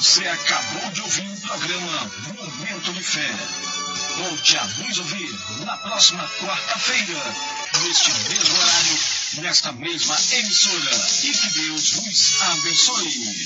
Você acabou de ouvir o programa Momento de Fé. Volte a nos ouvir na próxima quarta-feira, neste mesmo horário, nesta mesma emissora. E que Deus nos abençoe.